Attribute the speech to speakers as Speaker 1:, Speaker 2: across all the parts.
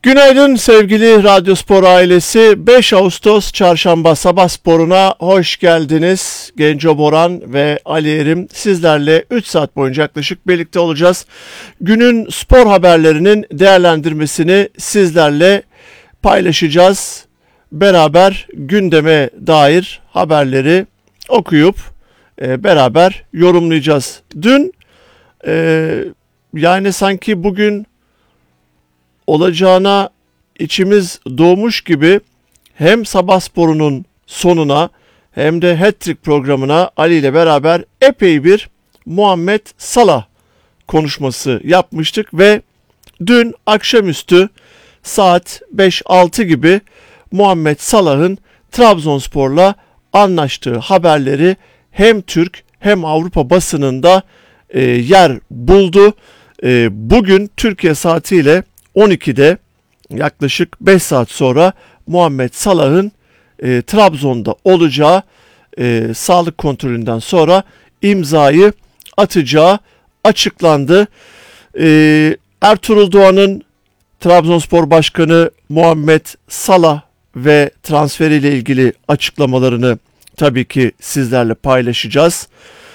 Speaker 1: Günaydın sevgili Radyospor ailesi. 5 Ağustos Çarşamba Sabah Sporu'na hoş geldiniz. Genco Boran ve Ali Erim sizlerle 3 saat boyunca yaklaşık birlikte olacağız. Günün spor haberlerinin değerlendirmesini sizlerle paylaşacağız. Beraber gündeme dair haberleri okuyup beraber yorumlayacağız. Dün yani sanki bugün olacağına içimiz doğmuş gibi hem Sabah Sporu'nun sonuna hem de Hat-Trick programına Ali ile beraber epey bir Muhammed Salah konuşması yapmıştık ve dün akşamüstü saat 5-6 gibi Muhammed Salah'ın Trabzonspor'la anlaştığı haberleri hem Türk hem Avrupa basınında yer buldu. Bugün Türkiye saatiyle 12'de yaklaşık 5 saat sonra Muhammed Salah'ın Trabzon'da olacağı sağlık kontrolünden sonra imzayı atacağı açıklandı. Ertuğrul Doğan'ın Trabzonspor Başkanı Muhammed Salah ve transferiyle ilgili açıklamalarını tabii ki sizlerle paylaşacağız.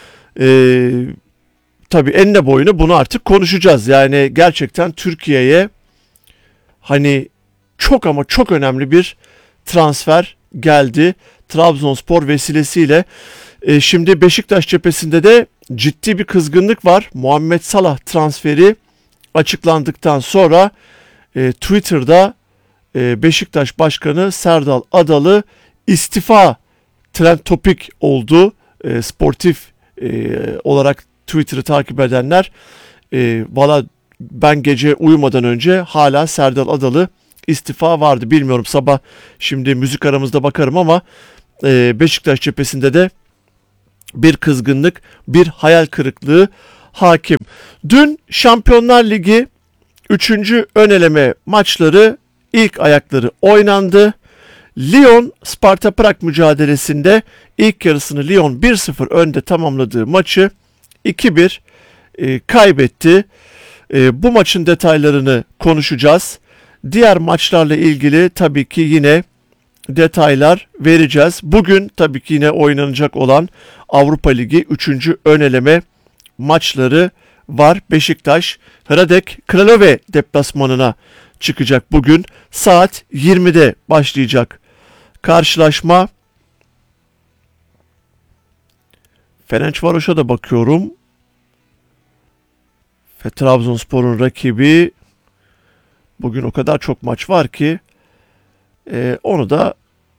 Speaker 1: Tabii enine boyunu bunu artık konuşacağız. Yani gerçekten Türkiye'ye hani çok ama çok önemli bir transfer geldi Trabzonspor vesilesiyle. Şimdi Beşiktaş cephesinde de ciddi bir kızgınlık var. Muhammed Salah transferi açıklandıktan sonra Twitter'da Beşiktaş Başkanı Serdal Adalı istifa trend topik oldu. Sportif olarak Twitter'ı takip edenler valla ben gece uyumadan önce hala Serdal Adalı istifa vardı. Bilmiyorum, sabah şimdi müzik aramızda bakarım ama Beşiktaş cephesinde de bir kızgınlık, bir hayal kırıklığı hakim. Dün Şampiyonlar Ligi 3. ön eleme maçları ilk ayakları oynandı. Lyon Sparta Prag mücadelesinde ilk yarısını Lyon 1-0 önde tamamladığı maçı 2-1 kaybetti. Bu maçın detaylarını konuşacağız. Diğer maçlarla ilgili tabii ki yine detaylar vereceğiz. Bugün tabii ki yine oynanacak olan Avrupa Ligi 3. ön eleme maçları var. Beşiktaş Hradec Kralove deplasmanına çıkacak bugün. Saat 20'de başlayacak karşılaşma. Ferencvaros'a da bakıyorum. Ve Trabzonspor'un rakibi bugün o kadar çok maç var ki onu da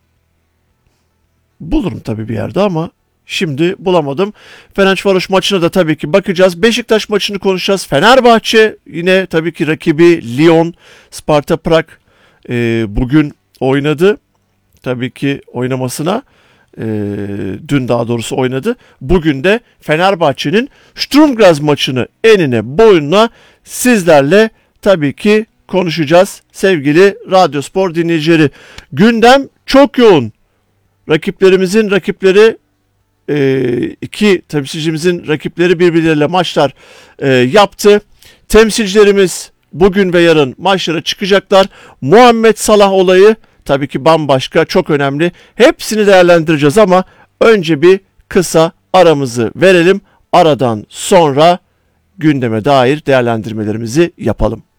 Speaker 1: bulurum tabii bir yerde ama şimdi bulamadım. Ferencvaros maçına da tabii ki bakacağız. Beşiktaş maçını konuşacağız. Fenerbahçe yine tabii ki rakibi Lyon, Sparta Prag bugün oynadı. Tabii ki oynamasına dün daha doğrusu oynadı. Bugün de Fenerbahçe'nin Sturm Graz maçını enine boyuna sizlerle tabii ki konuşacağız sevgili Radyospor dinleyicileri. Gündem çok yoğun. Rakiplerimizin rakipleri iki temsilcimizin rakipleri birbirleriyle maçlar yaptı. Temsilcilerimiz bugün ve yarın maçlara çıkacaklar. Muhammed Salah olayı tabii ki bambaşka, çok önemli. Hepsini değerlendireceğiz ama önce bir kısa aramızı verelim. Aradan sonra gündeme dair değerlendirmelerimizi yapalım.